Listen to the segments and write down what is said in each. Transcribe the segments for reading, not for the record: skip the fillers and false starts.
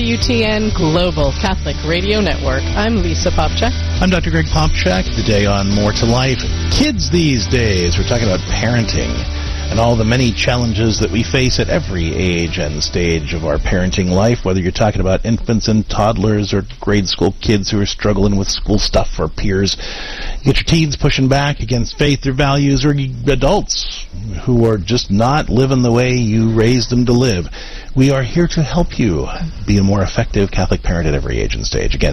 EWTN Global Catholic Radio Network. I'm Lisa Popchak. I'm Dr. Greg Popchak. Today on More to Life, kids these days. We're talking about parenting and all the many challenges that we face at every age and stage of our parenting life, whether you're talking about infants and toddlers or grade school kids who are struggling with school stuff or peers. You get your teens pushing back against faith or values, or adults who are just not living the way you raised them to live. We are here to help you be a more effective Catholic parent at every age and stage. Again,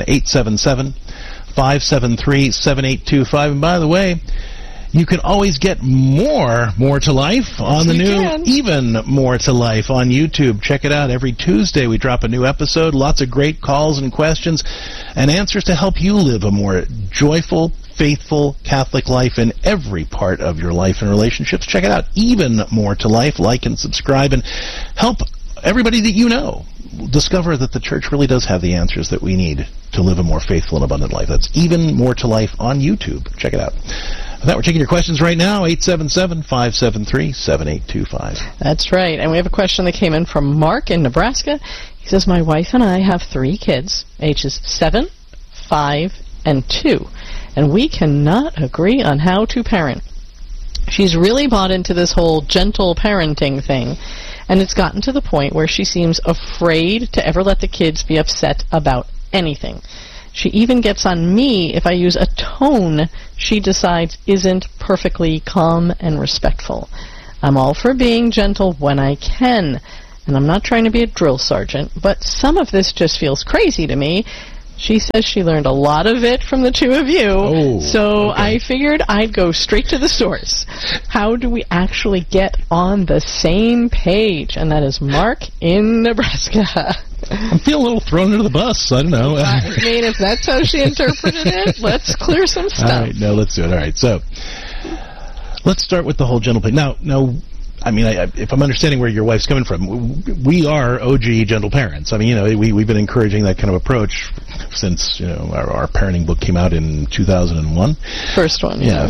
877-573-7825. And by the way, you can always get more to Life on the new Even More to Life on YouTube. Check it out. Every Tuesday we drop a new episode. Lots of great calls and questions and answers to help you live a more joyful, faithful Catholic life in every part of your life and relationships. Check it out. Even More to Life. Like and subscribe and help everybody that you know discover that the Church really does have the answers that we need to live a more faithful and abundant life. That's Even More to Life on YouTube. Check it out. With that, we're taking your questions right now, 877-573-7825. That's right. And we have a question that came in from Mark in Nebraska. He says, my wife and I have 3 kids, ages 7, 5, and 2, and we cannot agree on how to parent. She's really bought into this whole gentle parenting thing, and it's gotten to the point where she seems afraid to ever let the kids be upset about anything. She even gets on me if I use a tone she decides isn't perfectly calm and respectful. I'm all for being gentle when I can, and I'm not trying to be a drill sergeant, but some of this just feels crazy to me. She says she learned a lot of it from the two of you, so I figured I'd go straight to the source. How do we actually get on the same page? And that is Mark in Nebraska. I'm feeling a little thrown under the bus. I don't know. I mean, if that's how she interpreted it, let's clear some stuff. All right, no, let's do it. All right, so let's start with the whole gentle play. Now, I mean, if I'm understanding where your wife's coming from, we are OG gentle parents. I mean, we've been encouraging that kind of approach since, our parenting book came out in 2001. First one. Yeah.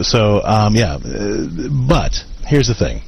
But here's the thing.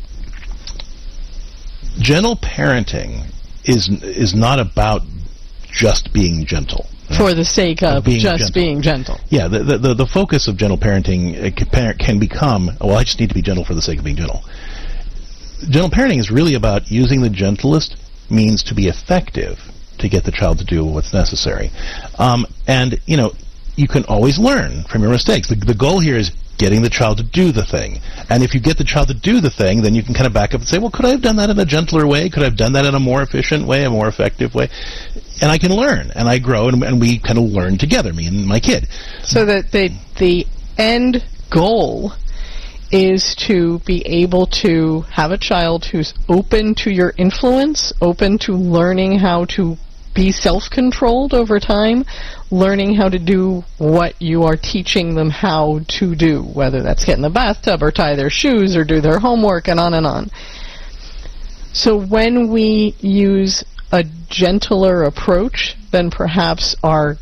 Gentle parenting is not about just being gentle. For the sake of just being gentle. Yeah, the focus of gentle parenting can become, I just need to be gentle for the sake of being gentle. Gentle parenting is really about using the gentlest means to be effective to get the child to do what's necessary. And you can always learn from your mistakes. The goal here is getting the child to do the thing. And if you get the child to do the thing, then you can kind of back up and say, well, could I have done that in a gentler way? Could I have done that in a more efficient way, a more effective way? And I can learn, and I grow, and we kind of learn together, me and my kid. So that the end goal is to be able to have a child who's open to your influence, open to learning how to be self-controlled over time, learning how to do what you are teaching them how to do, whether that's get in the bathtub or tie their shoes or do their homework and on and on. So when we use a gentler approach than perhaps our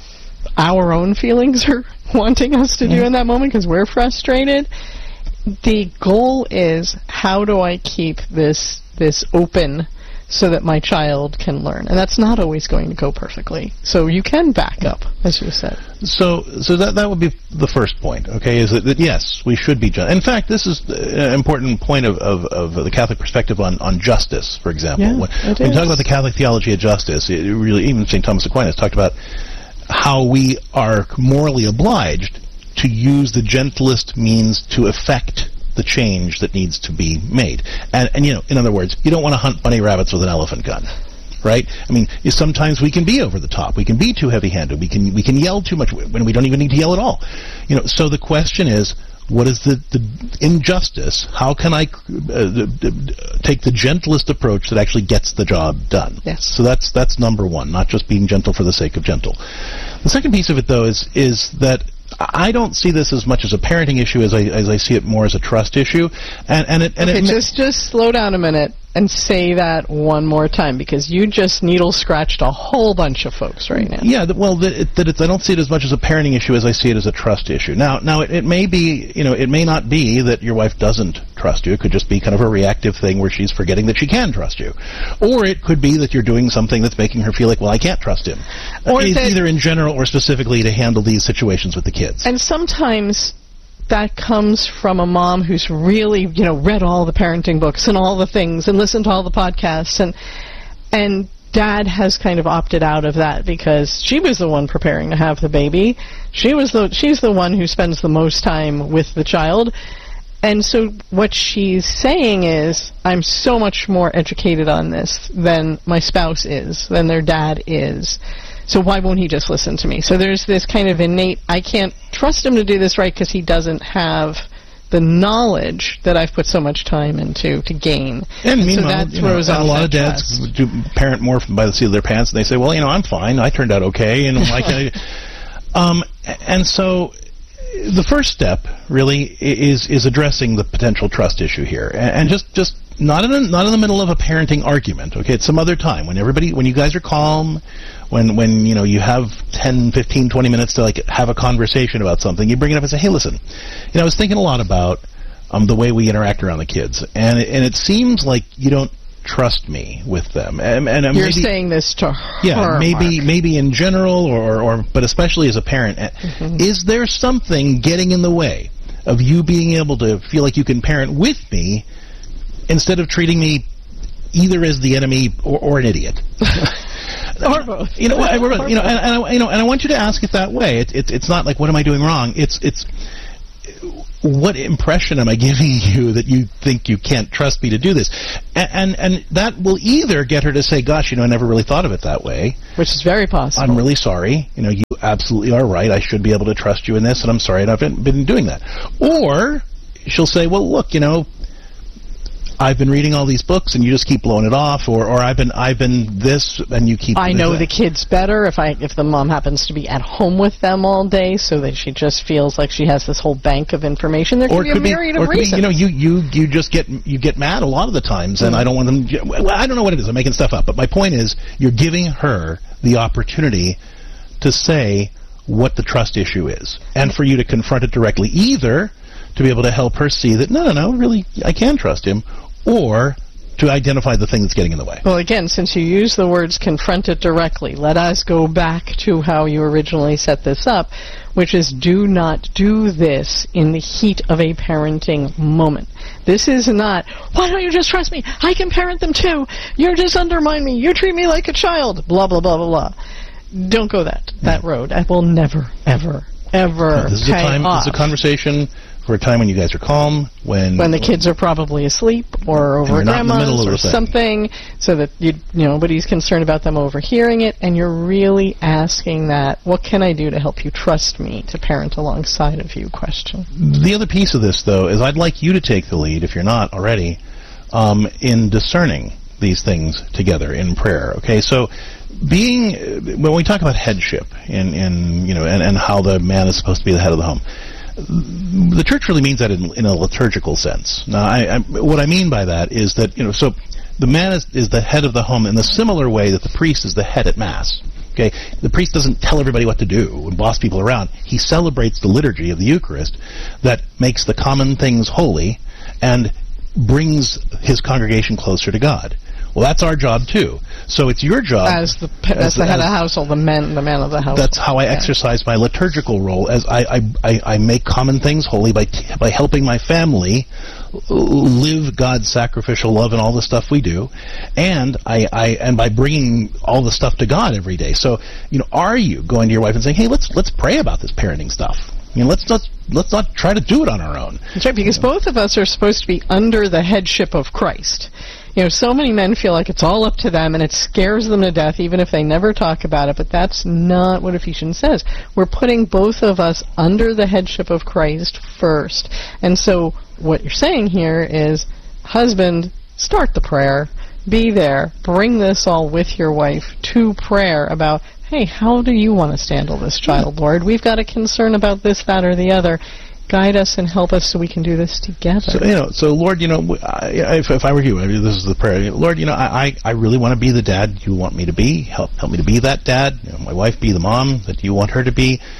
own feelings are wanting us to do in that moment because we're frustrated, the goal is, how do I keep this open so that my child can learn? And that's not always going to go perfectly. So you can back up, as you said. So that would be the first point, okay, is that yes, we should be gentle. In fact, this is an important point of the Catholic perspective on justice, for example. Yeah, when you talk about the Catholic theology of justice, it really, even St. Thomas Aquinas talked about how we are morally obliged to use the gentlest means to effect the change that needs to be made. And in other words, you don't want to hunt bunny rabbits with an elephant gun, right? I mean, sometimes we can be over the top. We can be too heavy-handed. We can yell too much when we don't even need to yell at all. So the question is, what is the injustice? How can I take the gentlest approach that actually gets the job done? Yes. So that's number one, not just being gentle for the sake of gentle. The second piece of it, though, is that I don't see this as much as a parenting issue as I see it more as a trust issue. Just slow down a minute and say that one more time, because you just needle scratched a whole bunch of folks right now. Yeah, I don't see it as much as a parenting issue as I see it as a trust issue. Now it may be, it may not be that your wife doesn't trust you. It could just be kind of a reactive thing where she's forgetting that she can trust you. Or it could be that you're doing something that's making her feel like, well, I can't trust him. Or either in general or specifically to handle these situations with the kids. And sometimes that comes from a mom who's really, read all the parenting books and all the things and listened to all the podcasts, and Dad has kind of opted out of that because she was the one preparing to have the baby. She's the one who spends the most time with the child. And so what she's saying is, I'm so much more educated on this than my spouse is, than their dad is. So why won't he just listen to me? So there's this kind of innate, I can't trust him to do this right because he doesn't have the knowledge that I've put so much time into to gain. And meanwhile, so a lot of dads do parent more by the seat of their pants, and they say, well, I'm fine. I turned out okay, and why can't I? And so the first step really is addressing the potential trust issue here, and just not in the middle of a parenting argument. Okay, it's some other time when you guys are calm, when you have 10, 15, 20 minutes to have a conversation about something, you bring it up and say, hey, listen, I was thinking a lot about the way we interact around the kids, and it seems like you don't trust me with them. And you're maybe, saying this to her. Yeah, maybe in general, or but especially as a parent. Mm-hmm. Is there something getting in the way of you being able to feel like you can parent with me instead of treating me either as the enemy or an idiot? Or both. And I want you to ask it that way. It's not like, what am I doing wrong? It's what impression am I giving you that you think you can't trust me to do this? And that will either get her to say, gosh, I never really thought of it that way. Which is very possible. I'm really sorry. You absolutely are right. I should be able to trust you in this, and I'm sorry I've been doing that. Or she'll say, well, look, I've been reading all these books and you just keep blowing it off, or I've been this and you keep. I know the kids better if the mom happens to be at home with them all day, so that she just feels like she has this whole bank of information. There could be a myriad of reasons. You just get mad a lot of the times, and I don't want them. Well, I don't know what it is. I'm making stuff up, but my point is, you're giving her the opportunity to say what the trust issue is, and for you to confront it directly, either to be able to help her see that no, really, I can trust him, or to identify the thing that's getting in the way. Well, again, since you use the words confront it directly, let us go back to how you originally set this up, which is do not do this in the heat of a parenting moment. This is not, why don't you just trust me? I can parent them too. You're just undermining me. You treat me like a child. Blah, blah, blah, blah, blah. Don't go that road. That will never, ever pay off. This is a conversation for a time when you guys are calm, when the kids are probably asleep or over at grandma's or something, so that nobody's concerned about them overhearing it, and you're really asking that, what can I do to help you trust me to parent alongside of you question. The other piece of this, though, is I'd like you to take the lead, if you're not already, in discerning these things together in prayer. Okay, so when we talk about headship and how the man is supposed to be the head of the home, the church really means that in a liturgical sense. Now, what I mean by that is that, so the man is the head of the home in the similar way that the priest is the head at Mass. Okay, the priest doesn't tell everybody what to do and boss people around. He celebrates the liturgy of the Eucharist that makes the common things holy and brings his congregation closer to God. Well, that's our job too. So it's your job as the head of the household, the man of the household. That's how I exercise my liturgical role, as I make common things holy by helping my family live God's sacrificial love and all the stuff we do, and by bringing all the stuff to God every day. So, are you going to your wife and saying, "Hey, let's pray about this parenting stuff"? Let's not try to do it on our own. That's right, because both of us are supposed to be under the headship of Christ. So many men feel like it's all up to them, and it scares them to death, even if they never talk about it, but that's not what Ephesians says. We're putting both of us under the headship of Christ first. And so what you're saying here is, husband, start the prayer, be there, bring this all with your wife to prayer about, hey, how do you want us to handle this child, Lord? We've got a concern about this, that, or the other. Guide us and help us so we can do this together. So Lord, if I were you, this is the prayer. Lord, I really want to be the dad you want me to be. Help me to be that dad. My wife be the mom that you want her to be.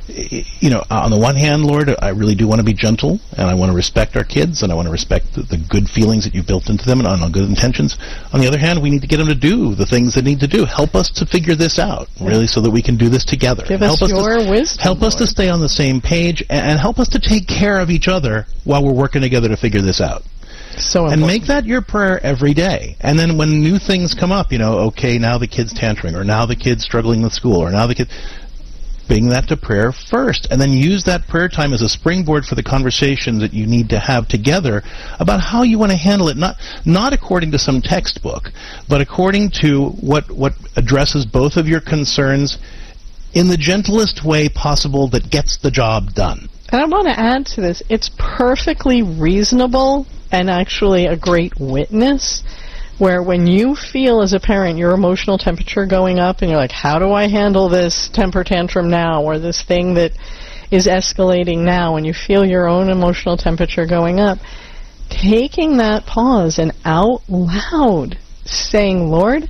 on the one hand, Lord, I really do want to be gentle, and I want to respect our kids, and I want to respect the good feelings that you've built into them and on good intentions. On the other hand, we need to get them to do the things they need to do. Help us to figure this out, really, so that we can do this together. Give us your wisdom, help us to stay on the same page, and help us to take care of each other while we're working together to figure this out. So important. And make that your prayer every day. And then when new things come up, okay, now the kid's tantruming, or now the kid's struggling with school, or now the kid... bring that to prayer first, and then use that prayer time as a springboard for the conversation that you need to have together about how you want to handle it, not according to some textbook, but according to what addresses both of your concerns in the gentlest way possible that gets the job done. And I want to add to this, it's perfectly reasonable and actually a great witness where when you feel as a parent your emotional temperature going up and you're like, how do I handle this temper tantrum now, or this thing that is escalating now, and you feel your own emotional temperature going up, taking that pause and out loud saying, Lord,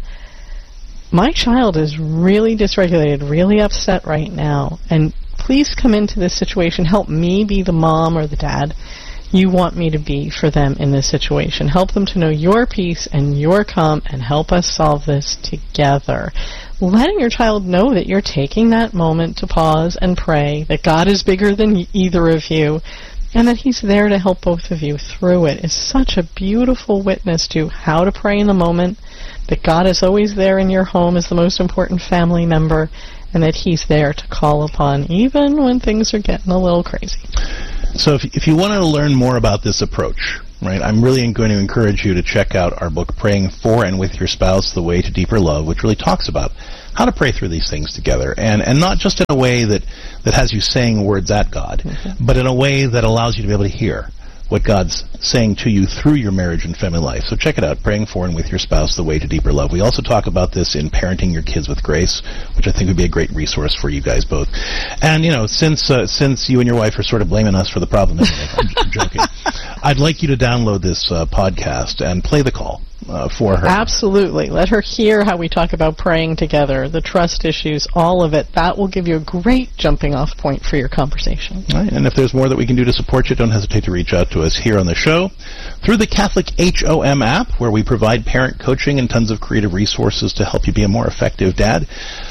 my child is really dysregulated, really upset right now, and please come into this situation, help me be the mom or the dad you want me to be for them in this situation. Help them to know your peace and your calm, and help us solve this together. Letting your child know that you're taking that moment to pause and pray, that God is bigger than either of you, and that He's there to help both of you through it is such a beautiful witness to how to pray in the moment, that God is always there in your home as the most important family member, and that He's there to call upon even when things are getting a little crazy. So if you want to learn more about this approach, right, I'm really going to encourage you to check out our book, Praying For and With Your Spouse, The Way to Deeper Love, which really talks about how to pray through these things together, and not just in a way that has you saying words at God, but in a way that allows you to be able to hear what God's saying to you through your marriage and family life. So check it out, Praying For and With Your Spouse, The Way to Deeper Love. We also talk about this in Parenting Your Kids with Grace, which I think would be a great resource for you guys both. And, since you and your wife are sort of blaming us for the problem, I'm joking, I'd like you to download this podcast and play the call for her. Absolutely. Let her hear how we talk about praying together, the trust issues, all of it. That will give you a great jumping off point for your conversation. Right. And if there's more that we can do to support you, don't hesitate to reach out to us here on the show through the Catholic HOM app, where we provide parent coaching and tons of creative resources to help you be a more effective dad.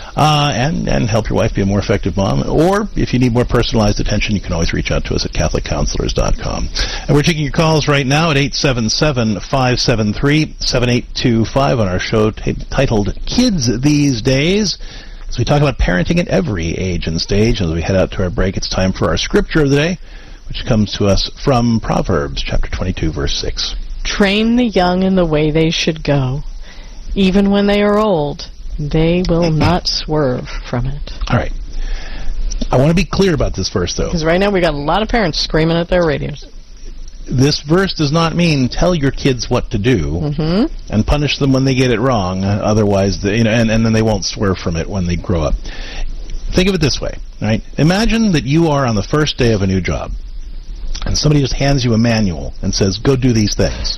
And help your wife be a more effective mom. Or if you need more personalized attention, you can always reach out to us at CatholicCounselors.com. And we're taking your calls right now at 877-573-7825 on our show titled Kids These Days. As we talk about parenting at every age and stage, as we head out to our break, it's time for our scripture of the day, which comes to us from Proverbs chapter 22, verse 6. Train the young in the way they should go. Even when they are old, they will not swerve from it. All right. I want to be clear about this verse, though. Because right now we got a lot of parents screaming at their radios. This verse does not mean tell your kids what to do and punish them when they get it wrong. Otherwise, and then they won't swerve from it when they grow up. Think of it this way, right? Imagine that you are on the first day of a new job, and somebody just hands you a manual and says, go do these things.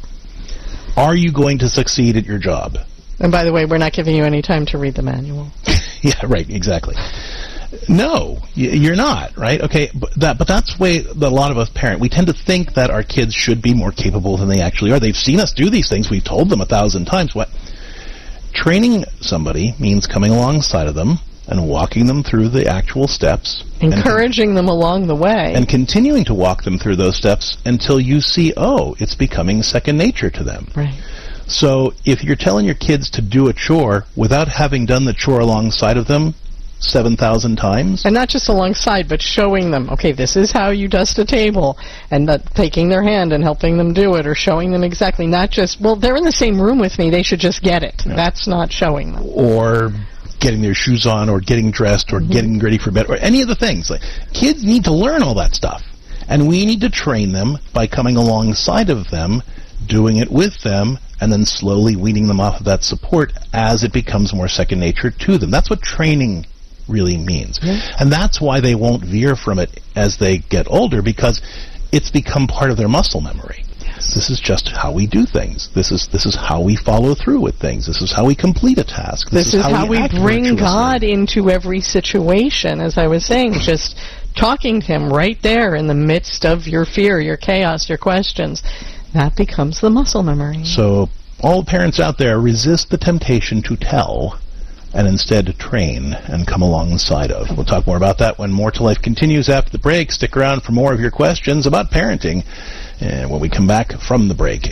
Are you going to succeed at your job? And by the way, we're not giving you any time to read the manual. Yeah, right, exactly. No, you're not, right? Okay, but that's the way that a lot of us parent. We tend to think that our kids should be more capable than they actually are. They've seen us do these things. We've told them 1,000 times. What? Training somebody means coming alongside of them and walking them through the actual steps. Encouraging them along the way. And continuing to walk them through those steps until you see, it's becoming second nature to them. Right. So if you're telling your kids to do a chore without having done the chore alongside of them 7,000 times. And not just alongside, but showing them, okay, this is how you dust a table, and taking their hand and helping them do it, or showing them exactly, not just, they're in the same room with me, they should just get it. Yeah. That's not showing them. Or getting their shoes on, or getting dressed, or getting ready for bed, or any of the things. Like, kids need to learn all that stuff. And we need to train them by coming alongside of them, doing it with them, and then slowly weaning them off of that support as it becomes more second nature to them. That's what training really means. And that's why they won't veer from it as they get older, because it's become part of their muscle memory. Yes. things. This is just how we do things. This is how we follow through with things. This is how we complete a task. This is how we bring God into every situation, as I was saying, just talking to him right there in the midst of your fear, your chaos, your questions. That becomes the muscle memory. So all parents out there, resist the temptation to tell and instead train and come alongside of. We'll talk more about that when More to Life continues after the break. Stick around for more of your questions about parenting and when we come back from the break.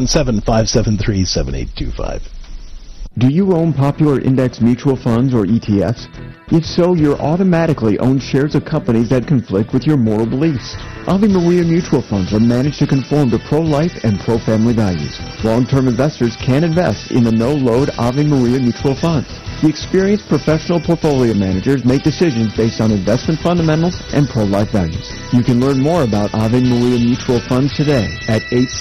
877-573-7825. Do you own popular index mutual funds or ETFs? If so, you're automatically own shares of companies that conflict with your moral beliefs. Ave Maria mutual funds are managed to conform to pro-life and pro-family values. Long-term investors can invest in the no-load Ave Maria mutual funds. The experienced professional portfolio managers make decisions based on investment fundamentals and pro-life values. You can learn more about Ave Maria mutual funds today at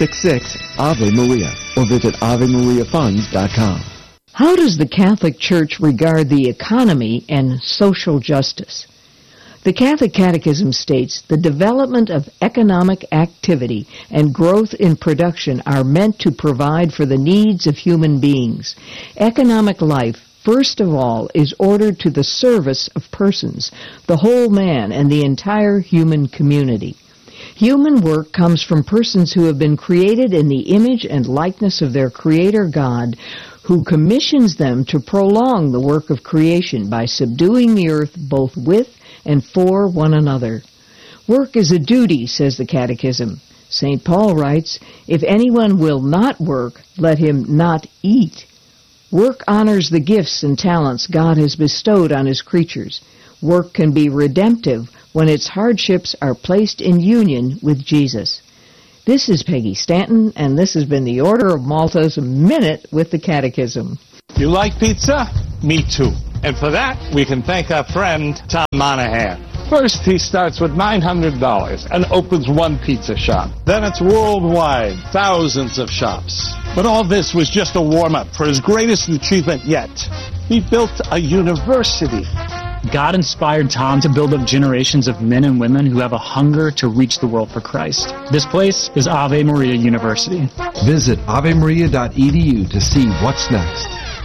866-AVE-MARIA or visit AveMariaFunds.com. How does the Catholic Church regard the economy and social justice? The Catholic Catechism states the development of economic activity and growth in production are meant to provide for the needs of human beings. Economic life, first of all, is ordered to the service of persons, the whole man, and the entire human community. Human work comes from persons who have been created in the image and likeness of their Creator God, who commissions them to prolong the work of creation by subduing the earth both with and for one another. Work is a duty, says the Catechism. St. Paul writes, "If anyone will not work, let him not eat." Work honors the gifts and talents God has bestowed on his creatures. Work can be redemptive when its hardships are placed in union with Jesus. This is Peggy Stanton, and this has been the Order of Malta's Minute with the Catechism. You like pizza? Me too. And for that, we can thank our friend Tom Monahan. First, he starts with $900 and opens one pizza shop. Then it's worldwide, thousands of shops. But all this was just a warm-up for his greatest achievement yet. He built a university. God inspired Tom to build up generations of men and women who have a hunger to reach the world for Christ. This place is Ave Maria University. Visit avemaria.edu to see what's next.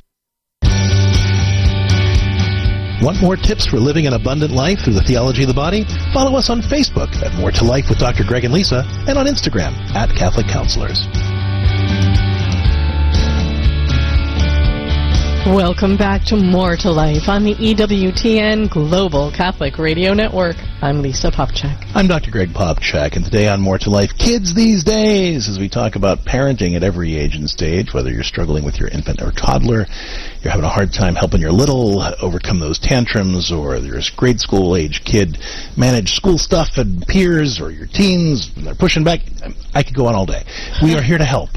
Want more tips for living an abundant life through the theology of the body? Follow us on Facebook at More to Life with Dr. Greg and Lisa, and on Instagram at Catholic Counselors. Welcome back to More to Life on the EWTN Global Catholic Radio Network. I'm Lisa Popchak. I'm Dr. Greg Popchak, and today on More to Life, Kids These Days, as we talk about parenting at every age and stage, whether you're struggling with your infant or toddler, you're having a hard time helping your little overcome those tantrums, or you're a grade school age kid manage school stuff and peers, or your teens, and they're pushing back. I could go on all day. We are here to help.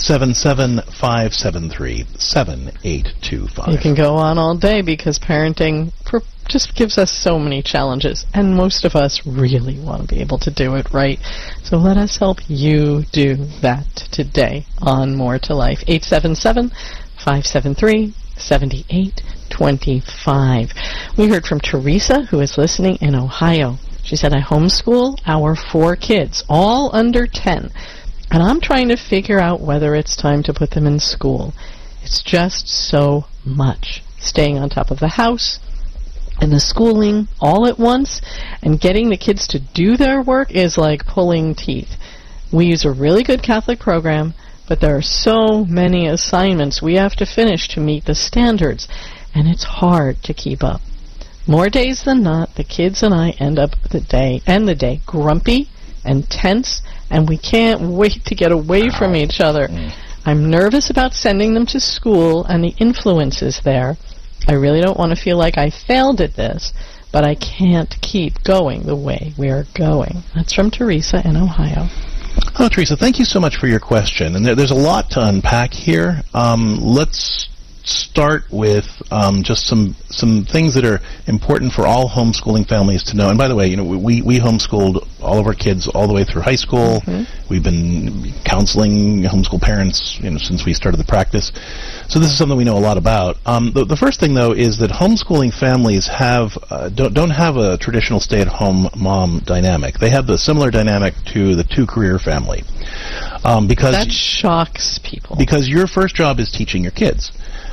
877-573-7825. You can go on all day because parenting just gives us so many challenges, and most of us really want to be able to do it right. So let us help you do that today on More to Life. 877-573-7825. We heard from Teresa, who is listening in Ohio. She said, I homeschool our 4 kids, all under 10, and I'm trying to figure out whether it's time to put them in school. It's just so much. Staying on top of the house and the schooling all at once, and getting the kids to do their work is like pulling teeth. We use a really good Catholic program, but there are so many assignments we have to finish to meet the standards, and it's hard to keep up. More days than not, the kids and I end the day grumpy and tense, and we can't wait to get away from each other. I'm nervous about sending them to school and the influences there. I really don't want to feel like I failed at this, but I can't keep going the way we are going. That's from Teresa in Ohio. Oh, Teresa, thank you so much for your question. And there's a lot to unpack here. Let's start with just some things that are important for all homeschooling families to know. And by the way, we homeschooled all of our kids all the way through high school. We've been counseling homeschool parents since we started the practice. So this is something we know a lot about. The first thing, though, is that homeschooling families don't have a traditional stay-at-home mom dynamic. They have the similar dynamic to the two-career family. Because that shocks people. Because your first job is teaching your kids.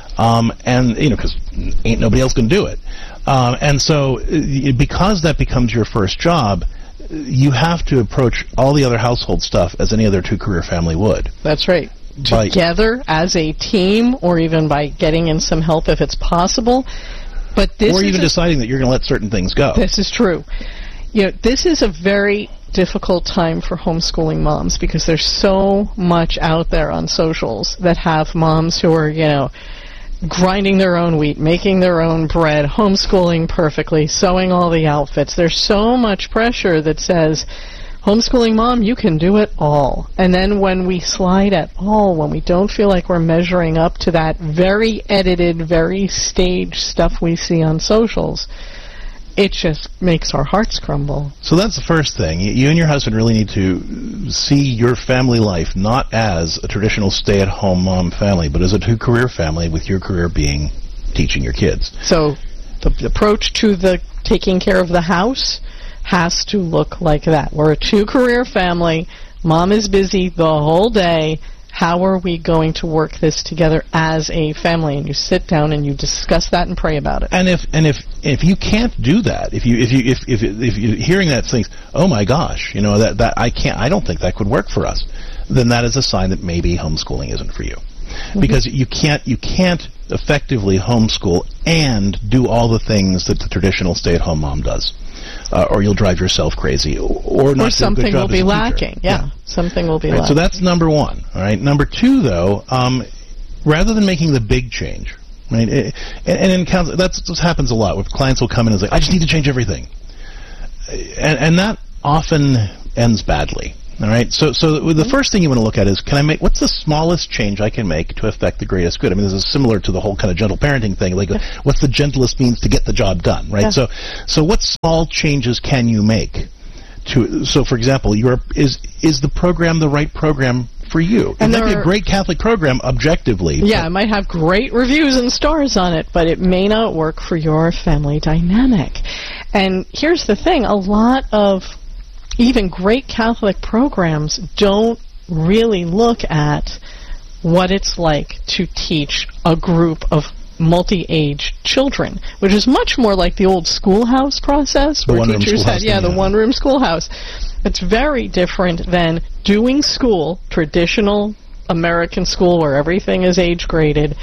And, because ain't nobody else going to do it. And so, because that becomes your first job, you have to approach all the other household stuff as any other two-career family would. That's right. Together as a team, or even by getting in some help if it's possible. But this or even deciding that you're going to let certain things go. This is true. This is a very difficult time for homeschooling moms because there's so much out there on socials that have moms who are, grinding their own wheat, making their own bread, homeschooling perfectly, sewing all the outfits. There's so much pressure that says, homeschooling mom, you can do it all. And then when we slide at all, when we don't feel like we're measuring up to that very edited, very staged stuff we see on socials, it just makes our hearts crumble. So that's the first thing. You and your husband really need to see your family life not as a traditional stay-at-home mom family, but as a two-career family, with your career being teaching your kids. So the approach to the taking care of the house has to look like that. We're a two-career family. Mom is busy the whole day. How are we going to work this together as a family? And you sit down and you discuss that and pray about it. And if you can't do that, if you're hearing that thing, oh my gosh, that I don't think that could work for us, then that is a sign that maybe homeschooling isn't for you. Because you can't effectively homeschool and do all the things that the traditional stay-at-home mom does. Or you'll drive yourself crazy, or not. Or something will be lacking. Yeah, something will be lacking. So that's number one. All right. Number two, though, rather than making the big change, right? And in counseling, that's what happens a lot. Where clients will come in and say, "I just need to change everything," and that often ends badly. All right. So the first thing you want to look at is, what's the smallest change I can make to affect the greatest good? I mean, this is similar to the whole kind of gentle parenting thing. Like, what's the gentlest means to get the job done, right? Yeah. So what small changes can you make so for example, is the program the right program for you? It might be a great Catholic program objectively. Yeah, it might have great reviews and stars on it, but it may not work for your family dynamic. And here's the thing, a lot of even great Catholic programs don't really look at what it's like to teach a group of multi-age children, which is much more like the old schoolhouse process where teachers had, the one-room schoolhouse. It's very different than doing school, traditional American school where everything is age-graded,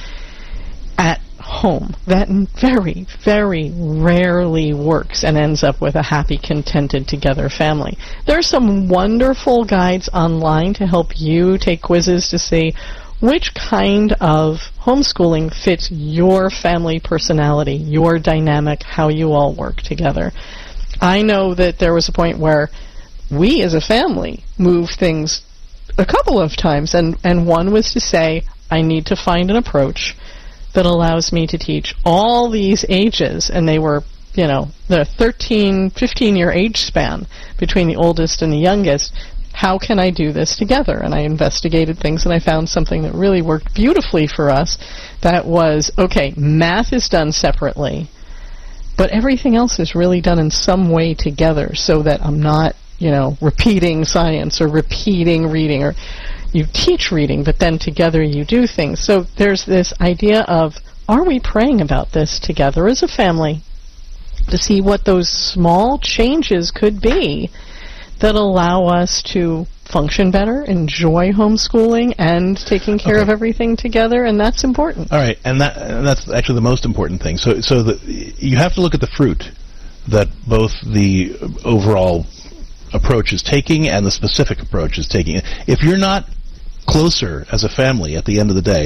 at home. That very, very rarely works and ends up with a happy, contented together family. There are some wonderful guides online to help you take quizzes to see which kind of homeschooling fits your family personality, your dynamic, how you all work together. I know that there was a point where we as a family moved things a couple of times, and one was to say, I need to find an approach that allows me to teach all these ages, and they were, the 13, 15-year age span between the oldest and the youngest. How can I do this together? And I investigated things, and I found something that really worked beautifully for us. That was, okay, math is done separately, but everything else is really done in some way together so that I'm not, repeating science or repeating reading, or you teach reading, but then together you do things. So there's this idea of, are we praying about this together as a family to see what those small changes could be that allow us to function better, enjoy homeschooling, and taking care of everything together, and that's important. All right, and that's actually the most important thing. So you have to look at the fruit that both the overall approach is taking and the specific approach is taking. If you're not closer as a family at the end of the day,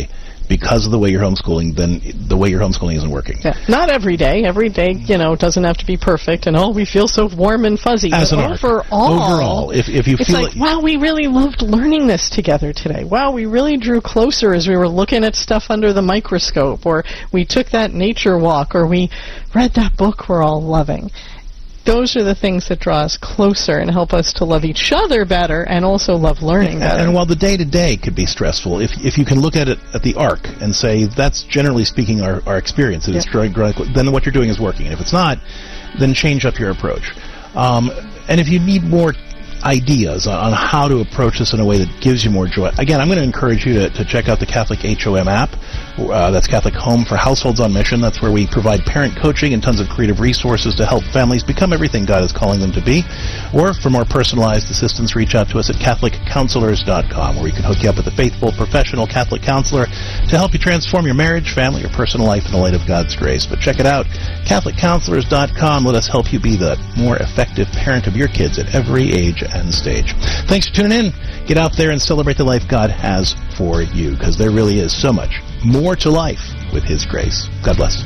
because of the way you're homeschooling, then the way you're homeschooling isn't working. Yeah. Not every day. Every day, doesn't have to be perfect, and we feel so warm and fuzzy. As an overall, if you it's feel like, wow, we really loved learning this together today. Wow, we really drew closer as we were looking at stuff under the microscope, or we took that nature walk, or we read that book we're all loving. Those are the things that draw us closer and help us to love each other better and also love learning better. And while the day-to-day could be stressful, if you can look at it at the arc and say, that's generally speaking our experience, then what you're doing is working. And if it's not, then change up your approach. And if you need more ideas on how to approach this in a way that gives you more joy, again, I'm going to encourage you to check out the Catholic HOM app. That's Catholic Home for Households on Mission. That's where we provide parent coaching and tons of creative resources to help families become everything God is calling them to be. Or for more personalized assistance, reach out to us at CatholicCounselors.com, where we can hook you up with a faithful, professional Catholic counselor to help you transform your marriage, family, or personal life in the light of God's grace. But check it out, CatholicCounselors.com. Let us help you be the more effective parent of your kids at every age and stage. Thanks for tuning in. Get out there and celebrate the life God has for you, because there really is so much more to life with His grace. God bless.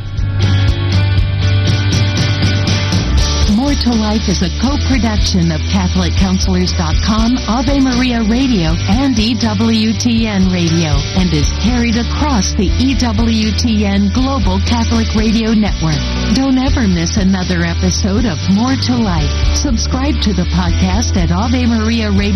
More to Life is a co-production of CatholicCounselors.com, Ave Maria Radio, and EWTN Radio, and is carried across the EWTN Global Catholic Radio Network. Don't ever miss another episode of More to Life. Subscribe to the podcast at Ave Maria Radio.